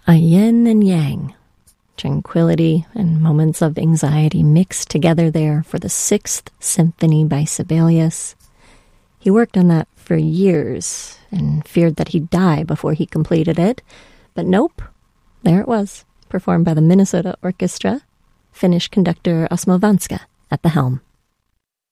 A yin and yang. Tranquility and moments of anxiety mixed together there for the Sixth Symphony by Sibelius. He worked on that for years and feared that he'd die before he completed it. But nope, there it was, performed by the Minnesota Orchestra, Finnish conductor Osmo Vanska at the helm.